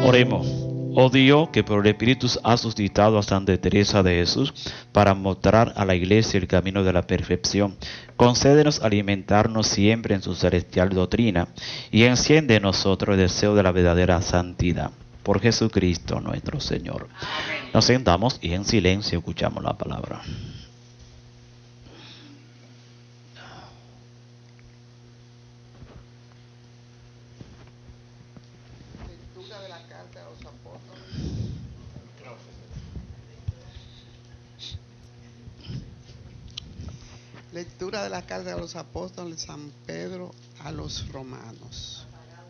Oremos. Oh Dios, que por el Espíritu has suscitado a Santa Teresa de Jesús para mostrar a la Iglesia el camino de la perfección, concédenos alimentarnos siempre en su celestial doctrina y enciende en nosotros el deseo de la verdadera santidad. Por Jesucristo nuestro Señor. Amén. Nos sentamos y en silencio escuchamos la palabra. Lectura de la carta de los apóstoles de San Pedro a los romanos.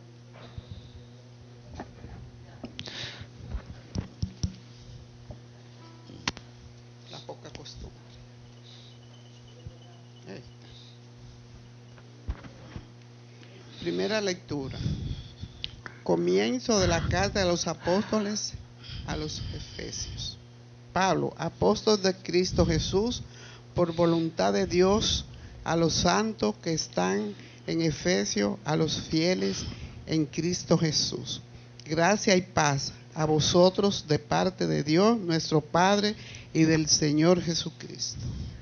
La poca costumbre. Primera lectura. Comienzo de la carta de los apóstoles a los Efesios. Pablo, apóstol de Cristo Jesús, por voluntad de Dios, a los santos que están en Efesio, a los fieles en Cristo Jesús. Gracia y paz a vosotros de parte de Dios, nuestro Padre, y del Señor Jesucristo.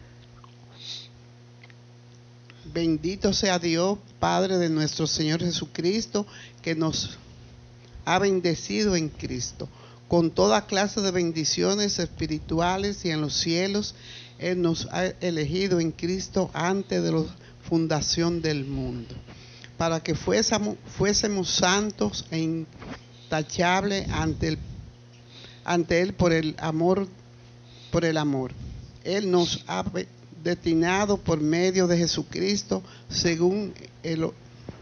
Bendito sea Dios, Padre de nuestro Señor Jesucristo, que nos ha bendecido en Cristo, con toda clase de bendiciones espirituales y en los cielos. Él nos ha elegido en Cristo antes de la fundación del mundo, para que fuésemos santos e intachables ante Él por el amor. Él nos ha destinado por medio de Jesucristo, según el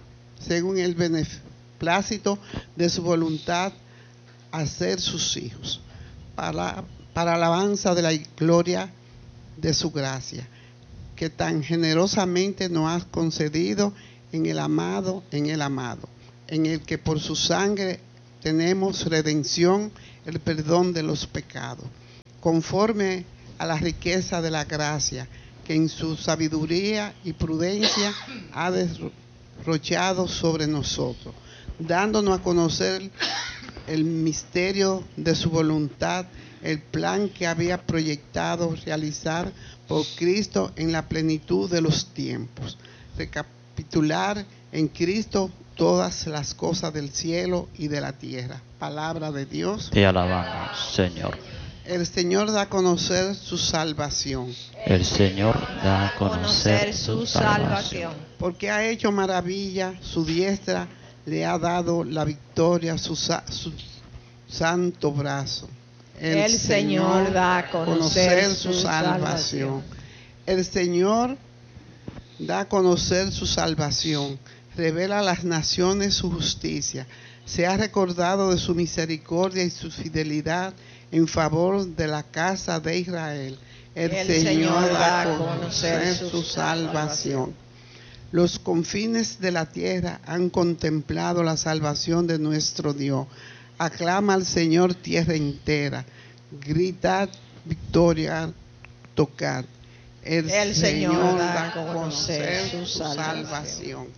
beneplácito de su voluntad, a ser sus hijos, para alabanza de la gloria de su gracia, que tan generosamente nos ha concedido en el amado, en el que por su sangre tenemos redención, el perdón de los pecados, conforme a la riqueza de la gracia que en su sabiduría y prudencia ha derrochado sobre nosotros, dándonos a conocer el misterio de su voluntad, el plan que había proyectado realizar por Cristo en la plenitud de los tiempos. Recapitular en Cristo todas las cosas del cielo y de la tierra. Palabra de Dios. Te alabamos, Señor. El Señor da a conocer su salvación. El Señor da a conocer su salvación. Porque ha hecho maravilla, su diestra le ha dado la victoria, su santo brazo. El Señor da a conocer su salvación. El Señor da a conocer su salvación. Revela a las naciones su justicia. Se ha recordado de su misericordia y su fidelidad en favor de la casa de Israel. El Señor da a conocer su salvación. Los confines de la tierra han contemplado la salvación de nuestro Dios. Aclama al Señor tierra entera. Gritad victoria, tocad. El Señor da a conocer su salvación.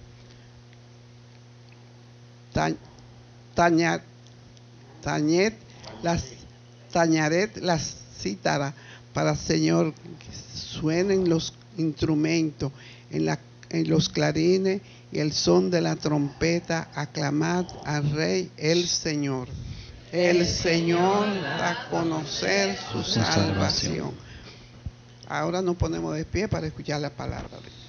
Tañared las cítaras para el Señor, que suenen los instrumentos en los clarines y el son de la trompeta. Aclamad al Rey, el Señor. El Señor da a conocer su salvación. Ahora nos ponemos de pie para escuchar la palabra de Dios.